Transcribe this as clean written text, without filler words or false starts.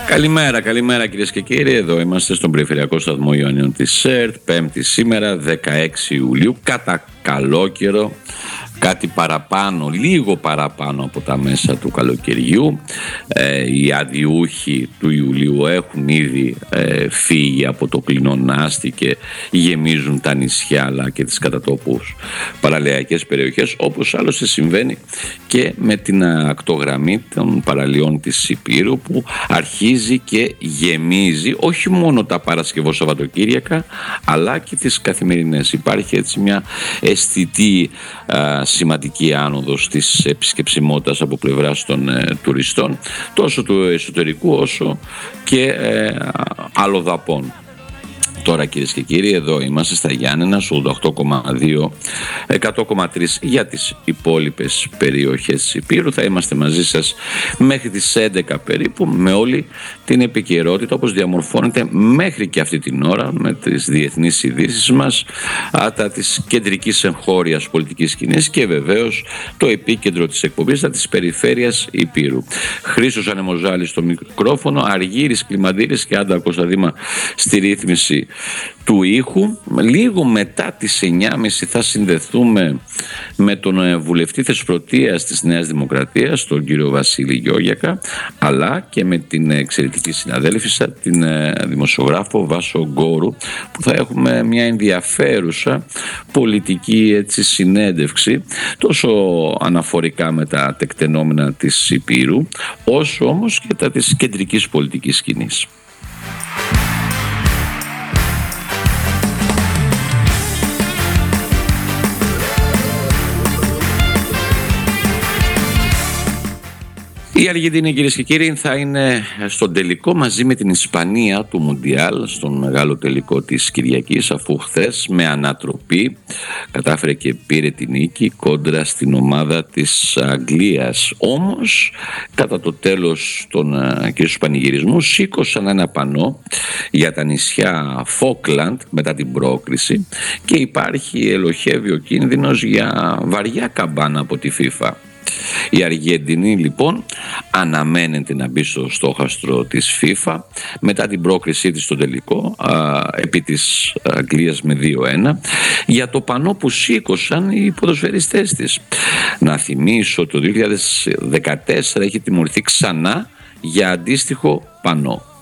Καλημέρα κυρίες και κύριοι. Εδώ είμαστε στον περιφερειακό σταθμό Ιωαννίων της ΕΡΤ. Πέμπτη σήμερα, 16 Ιουλίου, κατά καλό καιρό. Κάτι παραπάνω, λίγο παραπάνω από τα μέσα του καλοκαιριού. Οι αδειούχοι του Ιουλίου έχουν ήδη φύγει από το κλεινό Νάστη και γεμίζουν τα νησιά αλλά και τις κατατόπους παραλιακές περιοχές, όπως άλλωστε συμβαίνει και με την ακτογραμμή των παραλιών της Ηπείρου, που αρχίζει και γεμίζει όχι μόνο τα Παρασκευό Σαββατοκύριακα αλλά και τις καθημερινές. Υπάρχει έτσι μια αισθητή σημαντική άνοδος της επισκεψιμότητας από πλευράς των τουριστών, τόσο του εσωτερικού όσο και αλλοδαπών. Τώρα κυρίες και κύριοι, εδώ είμαστε στα Γιάννενα, 88,2, 100,3 για τις υπόλοιπες περιοχές της Ηπείρου. Θα είμαστε μαζί σας μέχρι τις 11 περίπου, με όλη την επικαιρότητα όπως διαμορφώνεται μέχρι και αυτή την ώρα, με τις διεθνείς ειδήσεις μας, τα της κεντρικής εγχώριας πολιτικής σκηνής και βεβαίως το επίκεντρο της εκπομπής, τα της περιφέρειας Ηπείρου. Χρήστος Ανεμοζάλης στο μικρόφωνο, Αργύρης Κλιμαντήρης και Άντα Κωνσταντίνα στη ρύθμιση του ήχου. Λίγο μετά τις 9.30 θα συνδεθούμε με τον βουλευτή Θεσπρωτείας της Νέας Δημοκρατίας, τον κύριο Βασίλη Γιώγιακα, αλλά και με την εξαιρετική συναδέλφισσα, την δημοσιογράφο Βάσο Γκόρου, που θα έχουμε μια ενδιαφέρουσα πολιτική συνέντευξη, τόσο αναφορικά με τα τεκτενόμενα της Ηπείρου, όσο όμως και τα της κεντρικής πολιτικής σκηνής. Η Αργεντινή, κυρίες και κύριοι, θα είναι στον τελικό μαζί με την Ισπανία του Μουντιάλ, στον μεγάλο τελικό της Κυριακής, αφού χθες με ανατροπή κατάφερε και πήρε την νίκη κόντρα στην ομάδα της Αγγλίας. Όμως κατά το τέλος των κυρίως πανηγυρισμού σήκωσαν ένα πανό για τα νησιά Φόκλαντ μετά την πρόκριση και ελοχεύει ο κίνδυνος για βαριά καμπάνα από τη FIFA. Η Αργεντινή λοιπόν αναμένεται να μπει στο στόχαστρο της FIFA μετά την πρόκρισή της στο τελικό επί της Αγγλίας με 2-1 για το πανό που σήκωσαν οι ποδοσφαιριστές της. Να θυμίσω το 2014 έχει τιμωρηθεί ξανά για αντίστοιχο πανό.